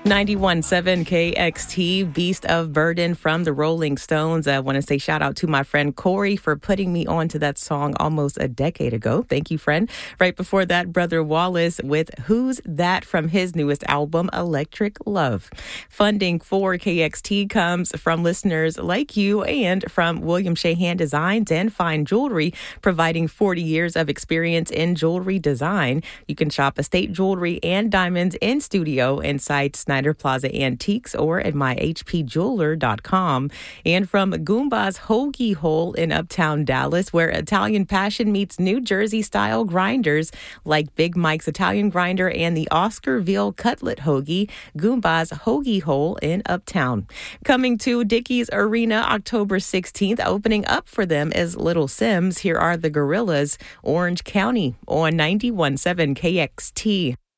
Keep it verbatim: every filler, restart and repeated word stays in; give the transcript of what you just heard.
ninety-one point seven K X T, Beast of Burden from the Rolling Stones. I want to say shout out to my friend Corey for putting me on to that song almost a decade ago. Thank you, friend. Right before that, Brother Wallace with Who's That from his newest album, Electric Love. Funding for K X T comes from listeners like you and from William Shahan Designs and Fine Jewelry, providing forty years of experience in jewelry design. You can shop estate jewelry and diamonds in studio inside Snyder Plaza Antiques or at my h p jeweler dot com. And from Goomba's Hoagie Hole in Uptown Dallas, where Italian passion meets New Jersey-style grinders like Big Mike's Italian Grinder and the Oscarville Cutlet Hoagie, Goomba's Hoagie Hole in Uptown. Coming to Dickies Arena October sixteenth, opening up for them is Little Sims. Here are the Gorillas, Orange County on ninety-one point seven K X T.